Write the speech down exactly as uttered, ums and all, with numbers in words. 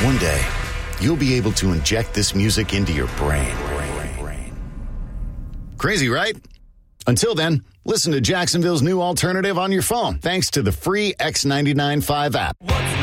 One day, you'll be able to inject this music into your brain. Crazy, right? Until then, listen to Jacksonville's new alternative on your phone, thanks to the free X ninety-nine point five app.